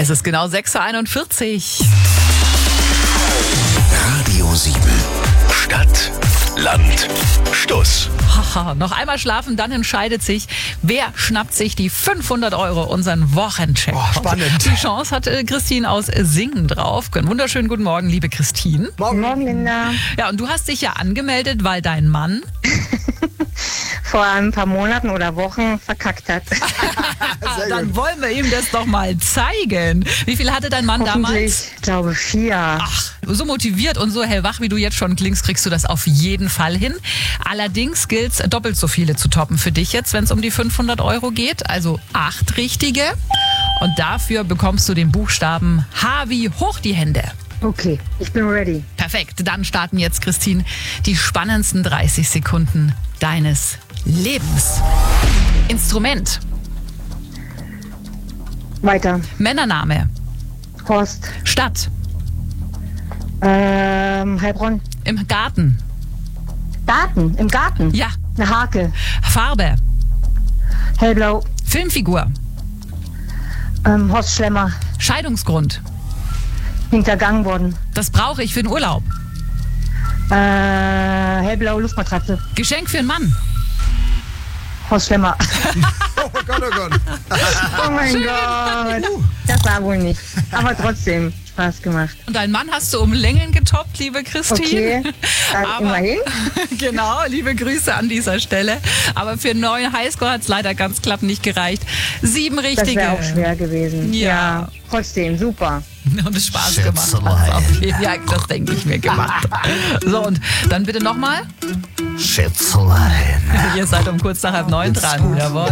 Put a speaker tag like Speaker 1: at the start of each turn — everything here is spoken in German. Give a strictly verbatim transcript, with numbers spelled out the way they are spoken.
Speaker 1: Es ist genau sechs Uhr einundvierzig.
Speaker 2: Radio sieben. Stadt, Land, Stuss.
Speaker 1: Haha, noch einmal schlafen, dann entscheidet sich, wer schnappt sich die fünfhundert Euro, unseren Wochencheck.
Speaker 3: Oh, spannend.
Speaker 1: Die Chance hat äh, Christine aus Singen drauf. Einen wunderschönen guten Morgen, liebe Christine.
Speaker 3: Morgen.
Speaker 4: Morgen, Linda.
Speaker 1: Ja, und du hast dich ja angemeldet, weil dein Mann...
Speaker 4: Vor ein paar Monaten oder Wochen verkackt hat.
Speaker 3: Sehr
Speaker 1: Dann
Speaker 3: gut.
Speaker 1: wollen wir ihm das doch mal zeigen. Wie viel hatte dein Mann damals?
Speaker 4: Hoffentlich, ich glaube, vier.
Speaker 1: Ach, so motiviert und so hellwach, wie du jetzt schon klingst, kriegst du das auf jeden Fall hin. Allerdings gilt es, doppelt so viele zu toppen für dich jetzt, wenn es um die fünfhundert Euro geht. Also acht richtige. Und dafür bekommst du den Buchstaben H wie hoch die Hände.
Speaker 4: Okay, ich bin ready.
Speaker 1: Perfekt, dann starten jetzt, Christine, die spannendsten dreißig Sekunden deines Lebens. Instrument,
Speaker 4: Weiter.
Speaker 1: Männername,
Speaker 4: Horst.
Speaker 1: Stadt,
Speaker 4: Ähm, Heilbronn.
Speaker 1: im Garten,
Speaker 4: Garten. Im Garten.
Speaker 1: ja,
Speaker 4: Eine Hake.
Speaker 1: Farbe,
Speaker 4: Hellblau.
Speaker 1: Filmfigur,
Speaker 4: Ähm, Horst Schlemmer.
Speaker 1: Scheidungsgrund.
Speaker 4: Hintergangen worden.
Speaker 1: Das brauche ich für den Urlaub.
Speaker 4: Äh, Hellblaue Luftmatratze.
Speaker 1: Geschenk für einen Mann.
Speaker 4: Horst Schlemmer.
Speaker 3: Oh Gott, oh Gott.
Speaker 4: Oh mein Gott. Das war wohl nicht. Aber trotzdem Spaß gemacht.
Speaker 1: Und deinen Mann hast du um Längen getoppt, liebe Christine.
Speaker 4: Okay, dann
Speaker 1: Aber-
Speaker 4: immerhin.
Speaker 1: Genau, liebe Grüße an dieser Stelle. Aber für einen neuen Highscore hat es leider ganz knapp nicht gereicht. Sieben
Speaker 4: Das
Speaker 1: richtige.
Speaker 4: wäre auch schwer gewesen.
Speaker 1: Ja.
Speaker 4: Trotzdem, super.
Speaker 1: Und es Spaß gemacht hat. Ja, das denke ich mir gemacht. So, und dann bitte nochmal.
Speaker 2: Schätzelein.
Speaker 1: Ihr seid um kurz nach halb neun dran. Jawohl.